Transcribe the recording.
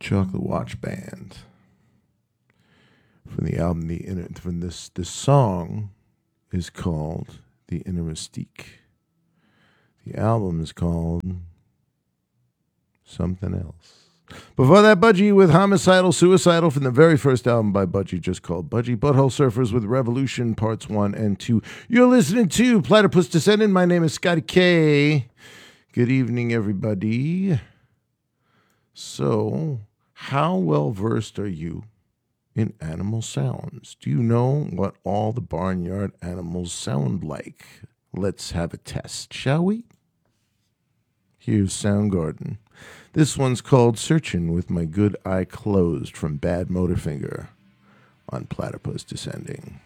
Chocolate Watch Band. From the album, this song is called The Inner Mystique. The album is called something else. Before that, Budgie with Homicidal Suicidal from the very first album by Budgie, just called Budgie. Butthole Surfers with Revolution Parts 1 and 2. You're listening to Platypus Descendant. My name is Scotty K. Good evening, everybody. So, how well versed are you in animal sounds? Do you know what all the barnyard animals sound like? Let's have a test, shall we? Here's Soundgarden. This one's called Searchin' with My Good Eye Closed from Bad Motorfinger on Platypus Descending.